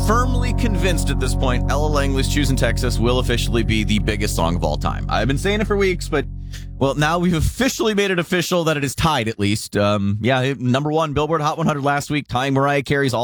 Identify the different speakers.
Speaker 1: firmly convinced at this point Ella Langley's Choosing Texas will officially be the biggest song of all time. I've been saying it for weeks, but, well, now we've officially made it official that it is tied, at least. Number one Billboard Hot 100 last week, tying Mariah Carey's